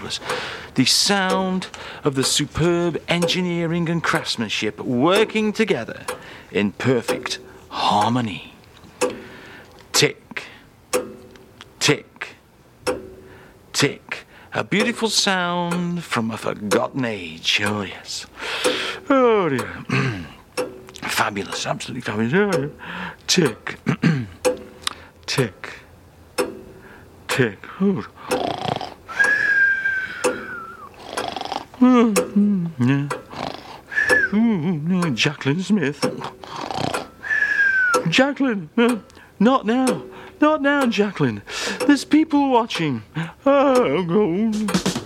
marvellous. The sound of the superb engineering and craftsmanship working together in perfect harmony. Tick, tick, tick. A beautiful sound from a forgotten age. Oh, yes. Oh, dear. Fabulous, absolutely fabulous. Oh, yeah. Tick, tick, tick. Oh. Yeah. Jacqueline Smith. Jacqueline, not now. Not now, Jacqueline. There's people watching. Oh, God.